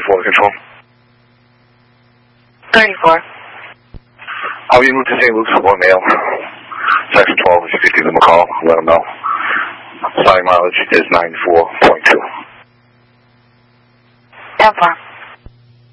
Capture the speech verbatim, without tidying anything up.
thirty-four to control. thirty-four. I'll be moved to Saint Luke's for one mail. Section twelve, if you could give them a call, let them know. Starting mileage is ninety-four point two. ten four.